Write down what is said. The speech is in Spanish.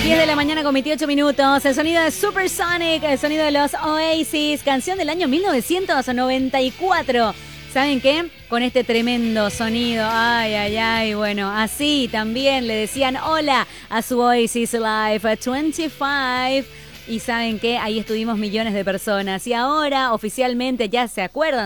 10 de la mañana con 28 minutos. El sonido de Supersonic, el sonido de los Oasis, canción del año 1994. ¿Saben qué? Con este tremendo sonido, ay, bueno, así también le decían hola a su Oasis Live 25. Y ¿saben qué? Ahí estuvimos millones de personas. Y ahora, oficialmente, ya se acuerdan